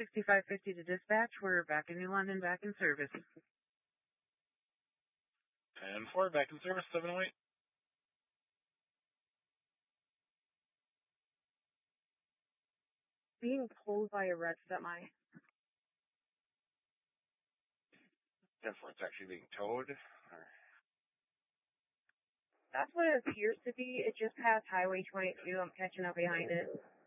6550 to dispatch. We're back in New London, back in service. 10-4, back in service, 708. Being pulled by a red semi. 10-4, it's actually being towed. That's what it appears to be. It just passed Highway 22. I'm catching up behind it.